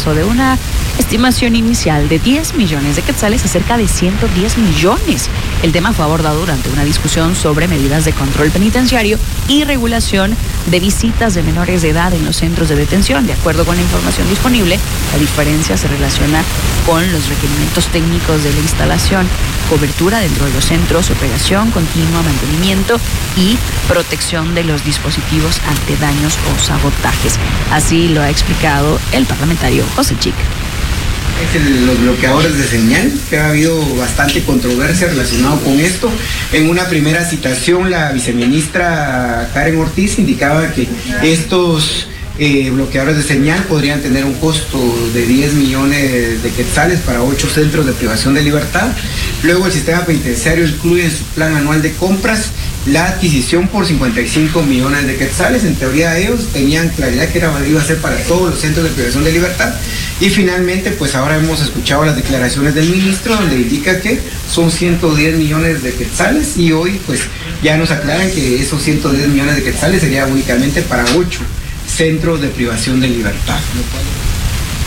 pasó de una estimación inicial de 10 millones de quetzales a cerca de 110 millones. El tema fue abordado durante una discusión sobre medidas de control penitenciario y regulación de visitas de menores de edad en los centros de detención. De acuerdo con la información disponible, la diferencia se relaciona con los requerimientos técnicos de la instalación, cobertura dentro de los centros, operación continua, mantenimiento y protección de los dispositivos ante daños o sabotajes. Así lo ha explicado el parlamentario José Chic. Los bloqueadores de señal, que ha habido bastante controversia relacionado con esto. En una primera citación, la viceministra Karen Ortiz indicaba que estos bloqueadores de señal podrían tener un costo de 10 millones de quetzales para 8 centros de privación de libertad. Luego el sistema penitenciario incluye en su plan anual de compras la adquisición por 55 millones de quetzales. En teoría ellos tenían claridad que iba a ser para todos los centros de privación de libertad. Y finalmente, pues ahora hemos escuchado las declaraciones del ministro, donde indica que son 110 millones de quetzales, y hoy pues ya nos aclaran que esos 110 millones de quetzales sería únicamente para 8 centros de privación de libertad.